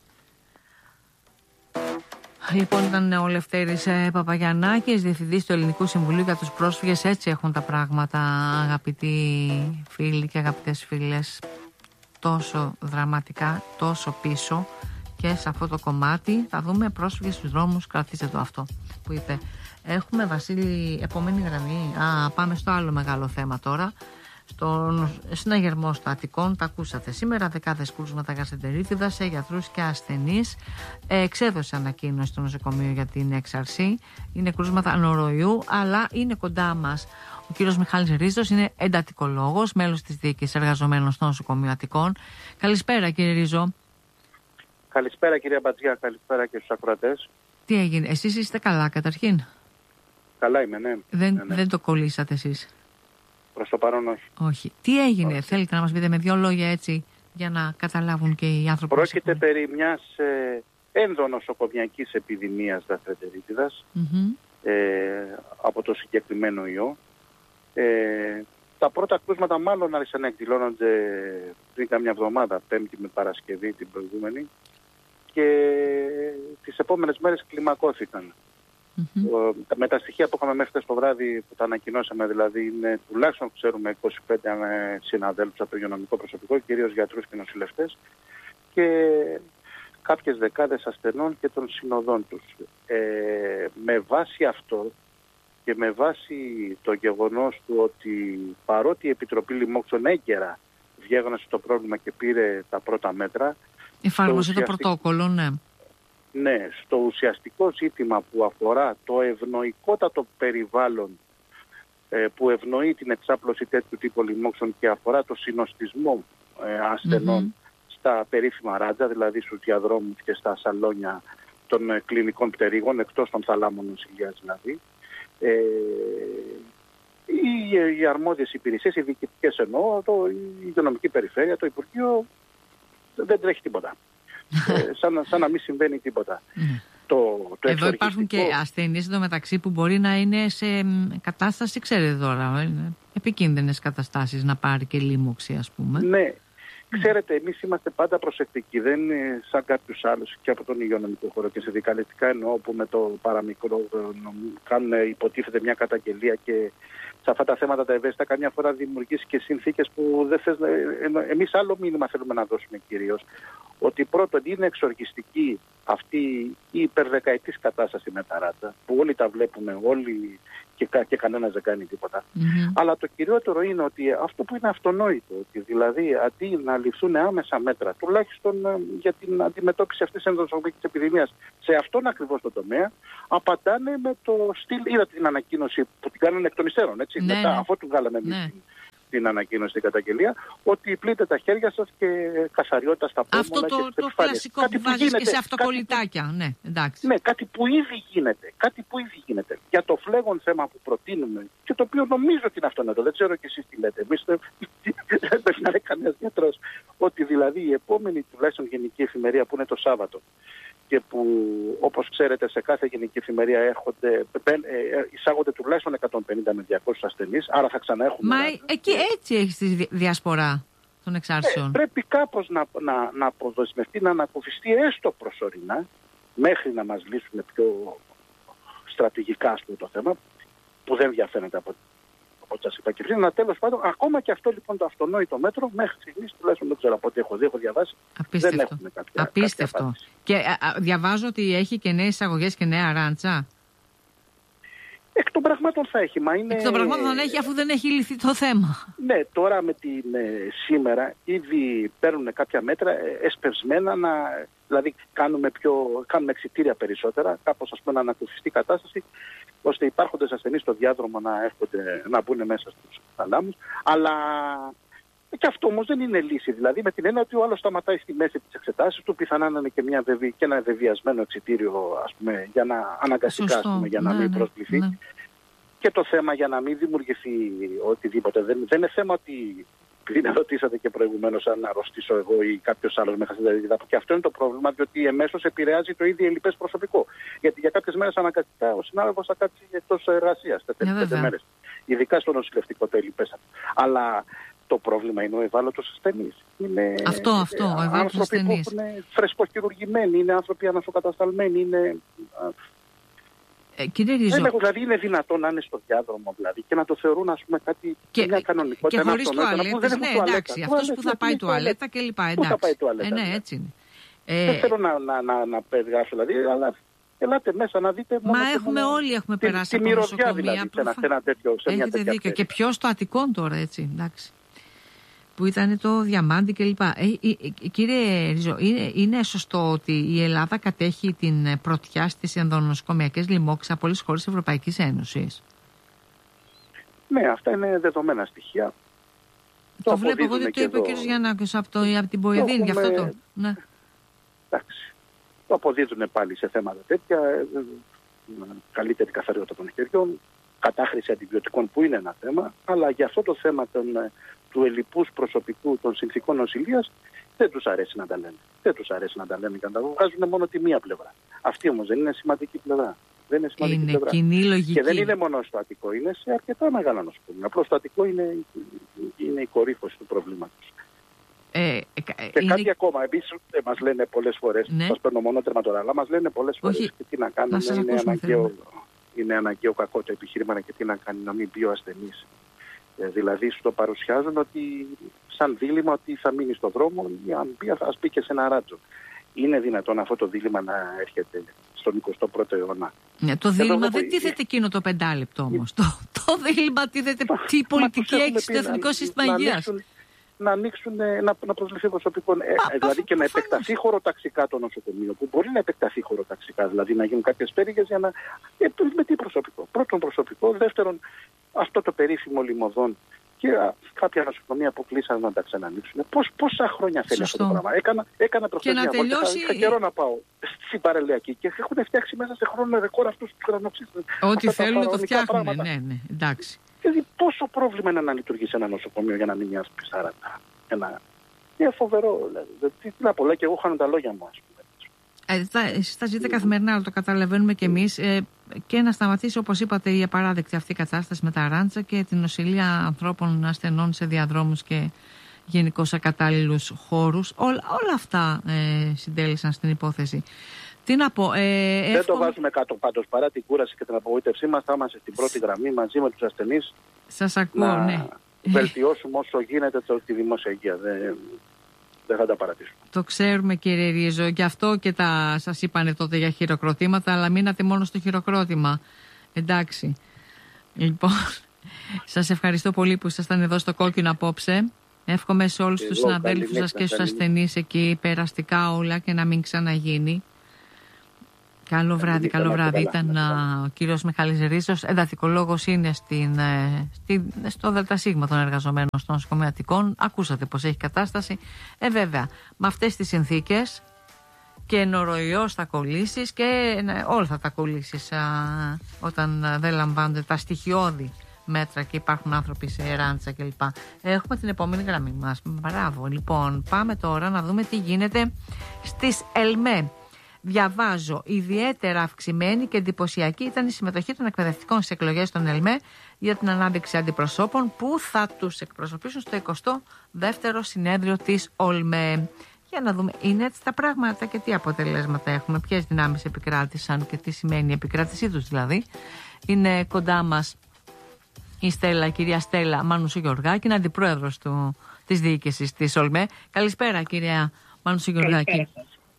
Λοιπόν, ήταν ο Λευτέρης Παπαγιαννάκης, Διευθυντής του Ελληνικού Συμβουλίου για τους Πρόσφυγες. Έτσι έχουν τα πράγματα, αγαπητοί φίλοι και αγαπητές φίλες. Τόσο δραματικά, τόσο πίσω και σε αυτό το κομμάτι. Θα δούμε πρόσφυγες στους δρόμους, κρατήστε το αυτό που είπε. Έχουμε, Βασίλη, επόμενη γραμμή. Α, πάμε στο άλλο μεγάλο θέμα τώρα. Στον συναγερμό στα Αττικών, τα ακούσατε σήμερα, δεκάδες κρούσματα γαστεντερίτιδα σε γιατρούς και ασθενείς. Ε, εξέδωσε ανακοίνωση στο νοσοκομείο για την έξαρση. Είναι κρούσματα νοροϊού, αλλά είναι κοντά μας. Ο κύριος Μιχάλης Ρίζος είναι εντατικολόγος, μέλος της διοίκησης εργαζομένων στο νοσοκομείο Αττικών. Καλησπέρα, κύριε Ρίζο. Καλησπέρα, κυρία Μπατζιά, καλησπέρα και στους ακροατές. Τι έγινε, εσείς είστε καλά καταρχήν? Καλά είμαι, ναι. Δεν, ναι, ναι. δεν το κολλήσατε εσείς? Προς το παρόν όχι. Όχι. Τι έγινε, όχι. Θέλετε να μας πείτε με δύο λόγια έτσι για να καταλάβουν και οι άνθρωποι? Πρόκειται περί μιας ε, ενδονοσοκομιακής επιδημίας γαστρεντερίτιδας mm-hmm. ε, από το συγκεκριμένο ιό. Ε, τα πρώτα κρούσματα μάλλον άρχισαν να εκδηλώνονται πριν καμιά εβδομάδα, Πέμπτη με Παρασκευή την προηγούμενη, και τις επόμενες μέρες κλιμακώθηκαν. Mm-hmm. Με τα στοιχεία που είχαμε μέχρι χθες το βράδυ, που τα ανακοινώσαμε, δηλαδή είναι τουλάχιστον ξέρουμε είκοσι πέντε συναδέλφους από το υγειονομικό προσωπικό, κυρίως γιατρούς και νοσηλευτές, και κάποιες δεκάδες ασθενών και των συνοδών τους. Ε, με βάση αυτό και με βάση το γεγονός του ότι παρότι η Επιτροπή Λοιμόξεων έγκαιρα διέγνωσε το πρόβλημα και πήρε τα πρώτα μέτρα, εφάρμοσε το, ουσιαστικ... το πρωτόκολλο, ναι. Ναι, στο ουσιαστικό ζήτημα που αφορά το ευνοϊκότατο περιβάλλον ε, που ευνοεί την εξάπλωση τέτοιου τύπου λοιμόξεων και αφορά το συνοστισμό ε, ασθενών mm-hmm. στα περίφημα ράτζα, δηλαδή στους διαδρόμους και στα σαλόνια των ε, κλινικών πτερίγων, εκτός των θαλάμων νοσηλείας δηλαδή, ε, οι, οι αρμόδιες υπηρεσίες, οι διοικητικές εννοώ, το, η υγειονομική περιφέρεια, το Υπουργείο, δεν τρέχει τίποτα. ε, σαν, σαν να μην συμβαίνει τίποτα. Mm. Το, το Εδώ υπάρχουν και ασθενείς εντωμεταξύ που μπορεί να είναι σε κατάσταση, ξέρετε τώρα, είναι επικίνδυνες καταστάσεις να πάρει και λίμωξη, ας πούμε. Ναι. Ξέρετε, εμείς είμαστε πάντα προσεκτικοί. Δεν είναι σαν κάποιους άλλους και από τον υγειονομικό χώρο και συνδικαλιστικά εννοώ, που με το παραμικρό κάνουν υποτίθεται μια καταγγελία και σε αυτά τα θέματα τα ευαίσθητα καμιά φορά δημιουργήσει και συνθήκες που δεν θες. Εμείς άλλο μήνυμα θέλουμε να δώσουμε κυρίως. Ότι πρώτον είναι εξοργιστική αυτή η υπερδεκαετής κατάσταση με τα ράτσα, που όλοι τα βλέπουμε, όλοι και, κα, και κανένας δεν κάνει τίποτα. Mm-hmm. Αλλά το κυριότερο είναι ότι αυτό που είναι αυτονόητο, ότι δηλαδή αντί να ληφθούν άμεσα μέτρα, τουλάχιστον ε, για την αντιμετώπιση αυτής της ενδοσοκομιακής επιδημίας, σε αυτόν ακριβώς το τομέα, απαντάνε με το στυλ. Είδα την ανακοίνωση που την κάνανε εκ των υστέρων, έτσι, ναι, μετά, ναι. αφού του βγάλαμε εμείς. Ναι. την ανακοίνωση, την καταγγελία, ότι πλείτε τα χέρια σας και καθαριότητα στα πόδια. Αυτό το, το κλασικό κάτι που βάζεις γίνεται, και σε αυτοκολλητάκια. Κάτι, ναι, εντάξει. Ναι, κάτι που ήδη γίνεται. Κάτι που ήδη γίνεται. Για το φλέγον θέμα που προτείνουμε και το οποίο νομίζω ότι είναι αυτονόητο, δεν ξέρω κι εσείς τι λέτε. Εμείς δεν το είναι κανένας γιατρός. Ότι δηλαδή η επόμενη τουλάχιστον γενική εφημερία που είναι το Σάββατο και που όπως ξέρετε σε κάθε γενική εφημερία έρχονται, εισάγονται τουλάχιστον εκατόν πενήντα με διακόσιους ασθενείς, άρα θα ξαναέχουμε... Μα ένα... εκεί έτσι έχεις τη διασπορά των εξάρσεων. Ε, πρέπει κάπως να, να, να αποδοσμευτεί, να ανακουφιστεί έστω προσωρινά, μέχρι να μας λύσουν πιο στρατηγικά ας πούμε, το θέμα, που δεν διαφαίνεται από όπως σας είπα και πριν, αλλά τέλος πάντων, ακόμα και αυτό λοιπόν το αυτονόητο μέτρο, μέχρι στιγμής τουλάχιστον δεν ξέρω από ό,τι έχω δει, έχω διαβάσει, απίστευτο. δεν έχουμε κάποια. Απίστευτο. Κάποια και α, α, διαβάζω ότι έχει και νέες εισαγωγές και νέα ράντσα. Εκ των πραγμάτων θα έχει. Μα είναι... Εκ των πραγμάτων θα έχει αφού δεν έχει λυθεί το θέμα. Ναι, τώρα με την ε, σήμερα ήδη παίρνουν κάποια μέτρα ε, εσπευσμένα να. Δηλαδή κάνουμε, πιο, κάνουμε εξιτήρια περισσότερα, κάπως ας πούμε να ανακουφιστεί η κατάσταση, ώστε οι υπάρχοντες ασθενείς στο διάδρομο να, έρχονται, να μπουν μέσα στους θαλάμους. Αλλά και αυτό όμως δεν είναι λύση. Δηλαδή με την έννοια ότι ο άλλος σταματάει στη μέση της εξετάσεις του, πιθανά να είναι και, μια βεβαι, και ένα βεβαιασμένο εξιτήριο ας πούμε, για να αναγκαστικά ας πούμε, για να ναι, μην ναι, προσβληθεί. Ναι. Και το θέμα για να μην δημιουργηθεί οτιδήποτε. Δεν, δεν είναι θέμα ότι πριν ρωτήσατε και προηγουμένως αν αρρωστήσω εγώ ή κάποιος άλλος μέσα στην διαδικασία. Και αυτό είναι το πρόβλημα, διότι εμέσως επηρεάζει το ίδιο ελλειπές προσωπικό. Γιατί για κάποιες μέρες αναγκαστικά ο συνάδελφος θα κάτσει εκτός εργασίας πέντε μέρες. Ειδικά στο νοσηλευτικό το ελλειπές. Αλλά το πρόβλημα είναι ο ευάλωτος ασθενής. Είναι αυτό, αυτό, ο ευάλωτος ασθενής. Είναι φρεσκοχειρουργημένοι, είναι άνθρωποι ανασοκατασταλμένοι, είναι... Ε, κύριε Ριζό. Δεν, δηλαδή είναι δυνατόν να είναι στο διάδρομο δηλαδή, και να το θεωρούν ας πούμε κάτι και, μια κανονικότητα. Και χωρίς τουαλέτες, ναι εντάξει, αυτός που θα πάει τουαλέτα και λοιπά, εντάξει. Θα πάει τουαλέτα, ε, ναι, δηλαδή. Έτσι είναι. Δεν ε... θέλω να, να, να, να περιγράψω δηλαδή, αλλά ελάτε μέσα να δείτε μόνο. Μα έχουμε μόνο, όλοι έχουμε τη, περάσει τη, από νοσοκομεία. Δηλαδή, σε ένα, σε ένα τέτοιο, σε μια έχετε δίκιο. Και ποιο στο Αττικόν τώρα έτσι, εντάξει. Που ήταν το Διαμάντι κλπ. Ε, ε, ε, κύριε Ριζό, είναι, είναι σωστό ότι η Ελλάδα κατέχει την πρωτιά στις ενδονοσοκομιακές λοιμώξεις από όλες τις χώρες της Ευρωπαϊκής Ένωσης? Ναι, αυτά είναι δεδομένα στοιχεία. Το, το βλέπω εγώ ότι το είπε ο κύριος Γιαννάκος από, το, από την Ποεδίνη, γι' αυτό το... Ναι. Εντάξει. Το αποδίδουν πάλι σε θέματα τέτοια, καλύτερη καθαριότητα των χεριών, κατάχρηση αντιβιωτικών που είναι ένα θέμα, αλλά για αυτό το θέμα των... του ελλειπούς προσωπικού των συνθηκών νοσηλείας δεν τους αρέσει να τα λένε. Δεν τους αρέσει να τα λένε και να τα βγάζουν μόνο τη μία πλευρά. Αυτή όμως δεν είναι σημαντική πλευρά. Δεν είναι σημαντική είναι πλευρά. Κοινή λογική. Και δεν είναι μόνο στο Αττικό, είναι σε αρκετά μεγάλα νοσοκομεία. Απλώς το Αττικό είναι, είναι η κορύφωση του προβλήματος. Ε, ε, και είναι... κάτι ακόμα, εμείς ε, μας λένε πολλές φορές, ναι. Σας παίρνω μονότερμα τώρα, αλλά μας λένε πολλές φορές Όχι. Και τι να κάνουμε, να είναι, αναγκαίο, είναι αναγκαίο κακό το επιχείρημα και τι να κάνει να μην πει ο ασθενής. Ε, δηλαδή σου το παρουσιάζουν ότι σαν δίλημμα ότι θα μείνει στον δρόμο ή αν πει, ας πει και σε ένα ράτζο. Είναι δυνατόν αυτό το δίλημμα να έρχεται στον εικοστό πρώτο αιώνα? Ναι, το δίλημμα δεν τίθεται εκείνο το πεντάλεπτο όμως. Το, το δίλημμα τίθεται τι πολιτική έχει στο Εθνικό Σύστημα Υγείας. Να ανοίξουν, να, να προσληφθεί προσωπικό. Ε, δηλαδή και να επεκταθεί χωροταξικά το νοσοκομείο, που μπορεί να επεκταθεί χωροταξικά, δηλαδή να γίνουν κάποιες πέργες για να. Ε, με τι προσωπικό? Πρώτον προσωπικό, δεύτερον αυτό το περίφημο λιμωδόν και α, κάποια νοσοκομεία που κλείσαν να τα ξανανοίξουν. Πώς, πόσα χρόνια θέλει αυτό το πράγμα? Έκανα, έκανα προχθές μια βόλτα, είχα καιρό να πάω στην παραλιακή και έχουν φτιάξει μέσα σε χρόνο ρεκόρ αυτούς τους χρονοψίστες. Ό,τι θέλουν το φτιάχνουν, ναι, ναι, εντάξει. Δηλαδή πόσο πρόβλημα είναι να λειτουργήσει ένα νοσοκομείο για να μην μοιάζει σαράντα. Ένα... Είναι φοβερό. Δηλαδή. Τι να πω, και εγώ χάνω τα λόγια μου, ας πούμε. Ε, εσείς τα ζείτε καθημερινά, αλλά το καταλαβαίνουμε κι εμείς. Ε, και να σταματήσει, όπως είπατε, η απαράδεκτη αυτή η κατάσταση με τα ράντσα και την νοσηλεία ανθρώπων ασθενών σε διαδρόμους και γενικώς σε κατάλληλους χώρους. Ό, όλα αυτά ε, συντέλεσαν στην υπόθεση. Τι να πω, ε, Δεν εύκολο... το βάζουμε κάτω πάντως, παρά την κούραση και την απογοήτευσή μας, θα είμαστε στην πρώτη γραμμή μαζί με τους ασθενείς. Σας ακούω, να ναι. βελτιώσουμε όσο γίνεται το, τη δημόσια υγεία. Δεν, δεν θα τα παρατήσουμε. Το ξέρουμε, κύριε Ρίζο, γι' αυτό και τα σας είπανε τότε για χειροκροτήματα, αλλά μείνατε μόνο στο χειροκρότημα. Εντάξει. Λοιπόν, σας ευχαριστώ πολύ που ήσασταν εδώ στο Κόκκινο απόψε. Εύχομαι σε όλους τους συναδέλφους σας και στους ασθενείς εκεί περαστικά όλα και να μην ξαναγίνει. Καλό βράδυ, καλό βράδυ. Ήταν α, ο κύριος Μιχάλης Ρίζος, εντατικολόγος, είναι στην, ε, στην, στο ΔΣ των εργαζομένων των νοσοκομεατικών. Ακούσατε πως έχει κατάσταση. Ε, βέβαια, με αυτές τις συνθήκες και νοροϊός θα κολλήσεις και ναι, όλα θα τα κολλήσεις α, όταν α, δεν λαμβάνονται τα στοιχειώδη μέτρα και υπάρχουν άνθρωποι σε ράντσα κλπ. Έχουμε την επόμενη γραμμή μας. Μπράβο. Λοιπόν, πάμε τώρα να δούμε τι γίνεται στις ΕΛΜΕ. Διαβάζω, ιδιαίτερα αυξημένη και εντυπωσιακή ήταν η συμμετοχή των εκπαιδευτικών στις εκλογές των ΕΛΜΕ για την ανάδειξη αντιπροσώπων που θα τους εκπροσωπήσουν στο εικοστό δεύτερο συνέδριο της ΟΛΜΕ. Για να δούμε, είναι έτσι τα πράγματα και τι αποτελέσματα έχουμε, ποιες δυνάμεις επικράτησαν και τι σημαίνει η επικράτησή τους δηλαδή. Είναι κοντά μας η Στέλλα, η κυρία Στέλλα Μάνουσου Γεωργάκη, είναι αντιπρόεδρος του, της διοίκησης της ΟΛΜΕ. Καλησπέρα κυρία Μάνουσου Γεωργάκη.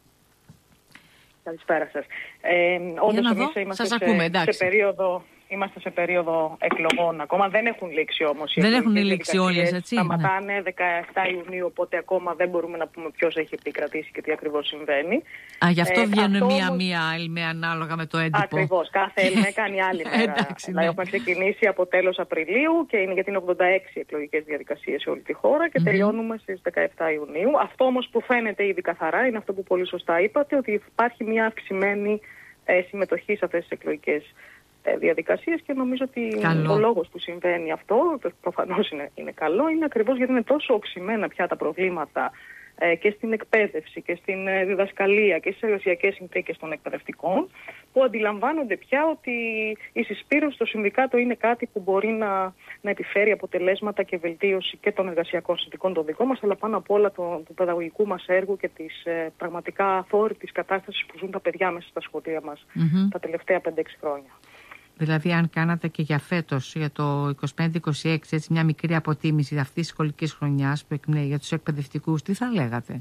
Καλησπέρα σας. Ε, όντως εμείς είμαστε σας σε, ακούμε, σε, περίοδο, είμαστε σε περίοδο εκλογών ακόμα. Δεν έχουν λήξει όμως. Δεν έχουν λήξει όλες, έτσι. Σταματάνε ναι. δεκαεπτά Ιουνίου, οπότε ακόμα δεν μπορούμε να πούμε ποιος έχει επικρατήσει και τι ακριβώς συμβαίνει. Α, γι' αυτό ε, βγαίνουν μία-μία ΕΛΜΕ ανάλογα με το έντυπο. Ακριβώς. Κάθε ΕΛΜΕ κάνει άλλη μέρα. Εντάξει, ναι. Έχουμε ξεκινήσει από τέλος Απριλίου και είναι γιατί είναι ογδόντα έξι εκλογικές διαδικασίες σε όλη τη χώρα και mm-hmm. τελειώνουμε στις δεκαεπτά Ιουνίου. Αυτό όμως που φαίνεται ήδη καθαρά είναι αυτό που πολύ σωστά είπατε, ότι υπάρχει μια αυξημένη ε, συμμετοχή σε αυτές τις εκλογικές ε, διαδικασίες και νομίζω ότι καλό. Ο λόγος που συμβαίνει αυτό, προφανώς είναι, είναι καλό, είναι ακριβώς γιατί είναι τόσο οξυμένα πια τα προβλήματα ε, και στην εκπαίδευση και στην ε, διδασκαλία και στις εργασιακές συνθήκες των εκπαιδευτικών, που αντιλαμβάνονται πια ότι η συσπήρωση στο συνδικάτο είναι κάτι που μπορεί να, να επιφέρει αποτελέσματα και βελτίωση και των εργασιακών συνθήκων των δικών μας, αλλά πάνω απ' όλα του, του παιδαγωγικού μας έργου και της ε, πραγματικά αφόρητης κατάστασης που ζουν τα παιδιά μέσα στα σχολεία μας mm-hmm. τα τελευταία πέντε έξι χρόνια. Δηλαδή, αν κάνατε και για φέτος, για το είκοσι πέντε είκοσι έξι, έτσι, μια μικρή αποτίμηση αυτής της σχολικής χρονιάς που εκπνέει για τους εκπαιδευτικούς, τι θα λέγατε?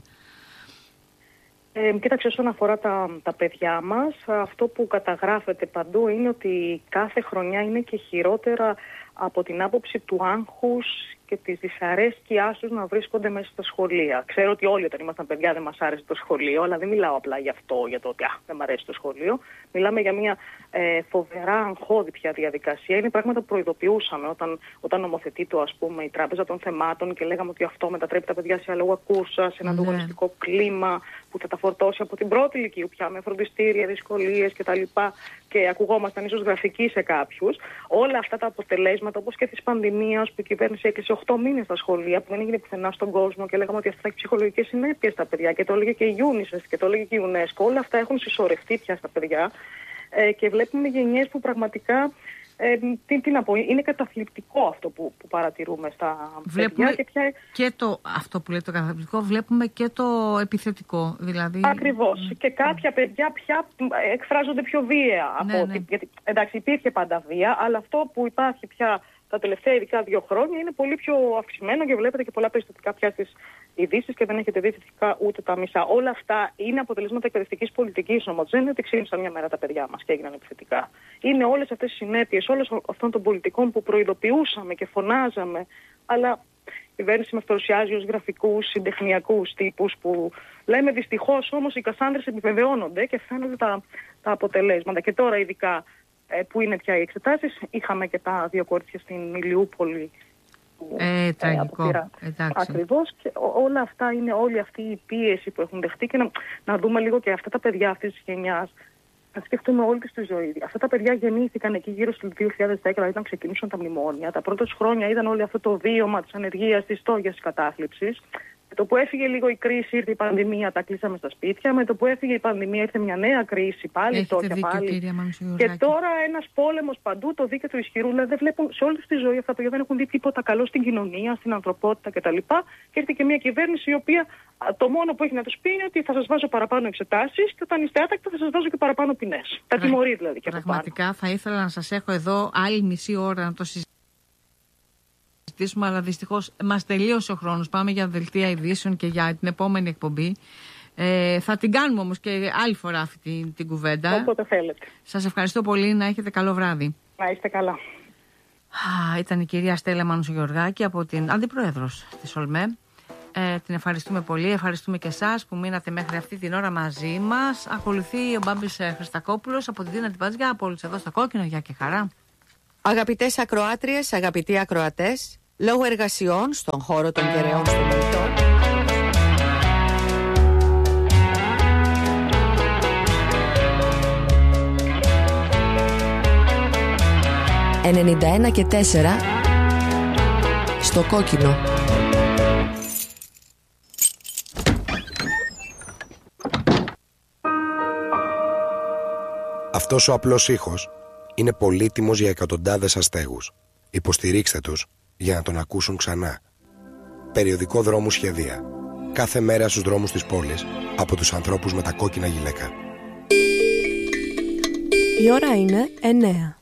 Ε, κοίταξε, όσον αφορά τα, τα παιδιά μας, αυτό που καταγράφεται παντού είναι ότι κάθε χρονιά είναι και χειρότερα από την άποψη του άγχους και της δυσαρέσκειάς τους να βρίσκονται μέσα στα σχολεία. Ξέρω ότι όλοι όταν ήμασταν παιδιά δεν μας άρεσε το σχολείο, αλλά δεν μιλάω απλά γι' αυτό, για το ότι α, δεν μου αρέσει το σχολείο. Μιλάμε για μια ε, φοβερά αγχώδη πια διαδικασία. Είναι πράγματα που προειδοποιούσαμε όταν, όταν νομοθετεί το, ας πούμε, η Τράπεζα των Θεμάτων και λέγαμε ότι αυτό μετατρέπει τα παιδιά σε αλόγα κούρσα, σε ένα ναι. ανταγωνιστικό κλίμα που θα τα φορτώσει από την πρώτη ηλικία πια με φροντιστήρια, δυσκολίες κτλ. Και ακουγόμασταν ίσως γραφικοί σε κάποιους. Όλα αυτά τα αποτελέσματα, όπως και της πανδημίας που η κυβέρνηση έκλεισε οκτώ μήνες στα σχολεία, που δεν έγινε πουθενά στον κόσμο και λέγαμε ότι αυτά θα έχει ψυχολογικές συνέπειες στα παιδιά, και το έλεγε και η UNICEF και το έλεγε και η UNESCO. Όλα αυτά έχουν συσσωρευτεί πια στα παιδιά ε, και βλέπουμε γενιές που πραγματικά. Ε, τι, τι να πω, είναι καταθλιπτικό αυτό που, που παρατηρούμε στα βλέπουμε παιδιά. Και, πια... και το, αυτό που λέει το καταθλιπτικό, βλέπουμε και το επιθετικό. Δηλαδή... Ακριβώς. Mm. Και κάποια παιδιά πια εκφράζονται πιο βίαια. Ναι, από ναι. ότι, γιατί, εντάξει, υπήρχε πάντα βία, αλλά αυτό που υπάρχει πια τα τελευταία ειδικά δύο χρόνια είναι πολύ πιο αυξημένο και βλέπετε και πολλά περιστατικά πια στις ειδήσεις και δεν έχετε δει φυσικά ούτε τα μισά. Όλα αυτά είναι αποτελέσματα εκπαιδευτικής πολιτικής όμως. Δεν είναι ότι ξύπνησαν μια μέρα τα παιδιά μας και έγιναν επιθετικά. Είναι όλες αυτές οι συνέπειες, όλων αυτών των πολιτικών που προειδοποιούσαμε και φωνάζαμε, αλλά η κυβέρνηση μας παρουσιάζει ως γραφικούς, συντεχνιακούς τύπους που λέμε δυστυχώς όμως οι Κασάνδρες επιβεβαιώνονται και φαίνονται τα, τα αποτελέσματα. Και τώρα ειδικά που είναι πια οι εξετάσεις, είχαμε και τα δύο κορίτσια στην Ηλιούπολη. Που, ε, τραγικό. Ε, Ακριβώς. Και όλα αυτά είναι όλη αυτή η πίεση που έχουν δεχτεί και να, να δούμε λίγο και αυτά τα παιδιά αυτής της γενιάς. Να σκεφτούμε όλη τη ζωή. Αυτά τα παιδιά γεννήθηκαν εκεί γύρω στο δύο χιλιάδες δέκα, δηλαδή όταν ξεκινήσαν τα μνημόνια. Τα πρώτα χρόνια ήταν όλο αυτό το βίωμα της ανεργίας, της στόχιας, της κατάθλιψης. Με το που έφυγε λίγο η κρίση, ήρθε η πανδημία, τα κλείσαμε στα σπίτια. Με το που έφυγε η πανδημία, ήρθε μια νέα κρίση, πάλι στόχια πάλι. Και τώρα ένας πόλεμος παντού, το δίκαιο του ισχυρού. Δηλαδή δεν βλέπουν σε όλη τη ζωή αυτά τα παιδιά, δεν έχουν δει τίποτα καλό στην κοινωνία, στην ανθρωπότητα κτλ. Και ήρθε και μια κυβέρνηση η οποία το μόνο που έχει να τους πει είναι ότι θα σας βάζω παραπάνω εξετάσεις και όταν είστε άτακτοι θα σας βάζω και παραπάνω ποινές. Τα τιμωρεί δηλαδή και από πάνω. Πραγματικά θα ήθελα να σας έχω εδώ άλλη μισή ώρα να το συζητήσουμε. Αλλά δυστυχώς μας τελείωσε ο χρόνος. Πάμε για δελτία ειδήσεων και για την επόμενη εκπομπή. Ε, θα την κάνουμε όμως και άλλη φορά αυτή την, την κουβέντα. Όποτε θέλετε. Σας ευχαριστώ πολύ. Να έχετε καλό βράδυ. Να είστε καλά. Α, ήταν η κυρία Στέλλα Μάνουσου Γεωργάκη από την αντιπρόεδρος της ΟΛΜΕ. Ε, την ευχαριστούμε πολύ. Ευχαριστούμε και εσάς που μείνατε μέχρι αυτή την ώρα μαζί μας. Ακολουθεί ο Μπάμπης Χριστακόπουλος από την Τίνα την Παζιά, από όλους εδώ στο Κόκκινο. Γεια και χαρά. Αγαπητές ακροάτριες, αγαπητοί ακροατές, λόγω εργασιών στον χώρο των Κεραιών στον Ημιτό, ενενήντα ένα και τέσσερα στο Κόκκινο. Αυτός ο απλός ήχος είναι πολύτιμος για εκατοντάδες αστέγους. Υποστηρίξτε τους για να τον ακούσουν ξανά. Περιοδικό Δρόμου Σχεδία. Κάθε μέρα στους δρόμους της πόλης από τους ανθρώπους με τα κόκκινα γυλαίκα. Η ώρα είναι εννέα.